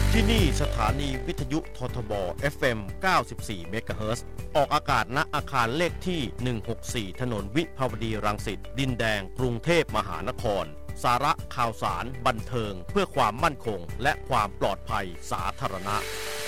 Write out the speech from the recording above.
ที่นี่สถานีวิทยุททบ FM 94 เมกะเฮิรตซ์ออกอากาศณอาคารเลขที่ 164 ถนนวิภาวดีรังสิตดินแดงกรุงเทพมหานครสาระข่าวสารบันเทิงเพื่อความมั่นคงและความปลอดภัยสาธารณะ